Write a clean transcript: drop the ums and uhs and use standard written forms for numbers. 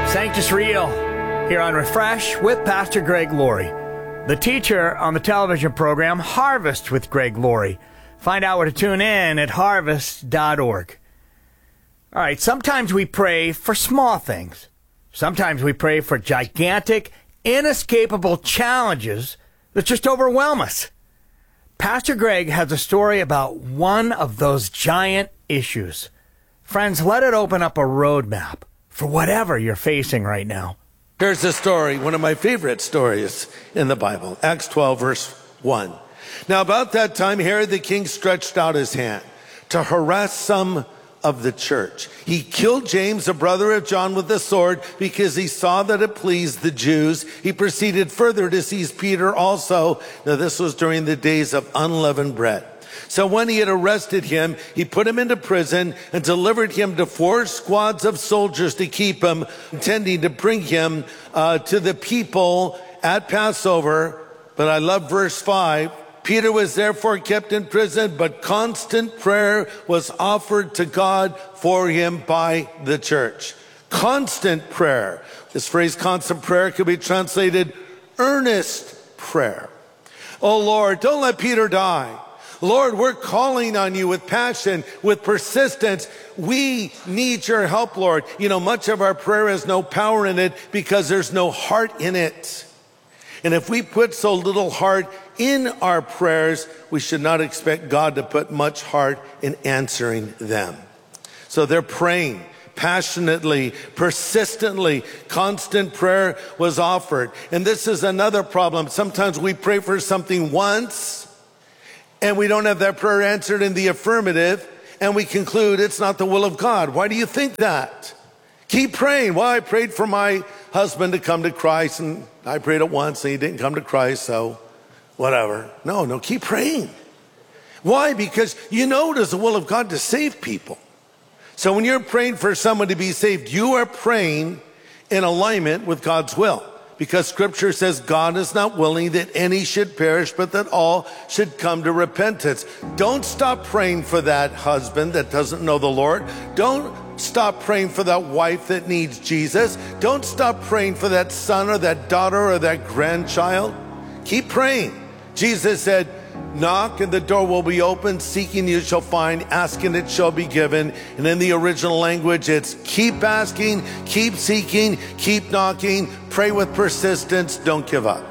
Sanctus Real here on Refresh with Pastor Greg Laurie, the teacher on the television program Harvest with Greg Laurie. Find out where to tune in at harvest.org. All right, sometimes we pray for small things. Sometimes we pray for gigantic, inescapable challenges that just overwhelm us. Pastor Greg has a story about one of those giant issues. Friends, let it open up a roadmap for whatever you're facing right now. Here's a story, one of my favorite stories in the Bible. Acts 12, verse 1. Now about that time, Herod the king stretched out his hand to harass some of the church. He killed James, a brother of John, with a sword because he saw that it pleased the Jews. He proceeded further to seize Peter also. Now this was during the days of unleavened bread. So when he had arrested him, he put him into prison and delivered him to 4 squads of soldiers to keep him, intending to bring him to the people at Passover. But I love verse 5. Peter was therefore kept in prison, but constant prayer was offered to God for him by the church. Constant prayer. This phrase, constant prayer, could be translated earnest prayer. Oh Lord, don't let Peter die. Lord, we're calling on you with passion, with persistence. We need your help, Lord. You know, much of our prayer has no power in it because there's no heart in it. And if we put so little heart in our prayers, we should not expect God to put much heart in answering them. So they're praying passionately, persistently. Constant prayer was offered. And this is another problem. Sometimes we pray for something once, and we don't have that prayer answered in the affirmative, and we conclude it's not the will of God. Why do you think that? Keep praying. Well, I prayed for my husband to come to Christ, and I prayed it once, and he didn't come to Christ, so whatever. No, keep praying. Why? Because you know it is the will of God to save people. So when you're praying for someone to be saved, you are praying in alignment with God's will. Because Scripture says God is not willing that any should perish, but that all should come to repentance. Don't stop praying for that husband that doesn't know the Lord. Don't stop praying for that wife that needs Jesus. Don't stop praying for that son or that daughter or that grandchild. Keep praying. Jesus said, knock and the door will be open, seeking you shall find, asking it shall be given. And in the original language, it's keep asking, keep seeking, keep knocking, pray with persistence, don't give up.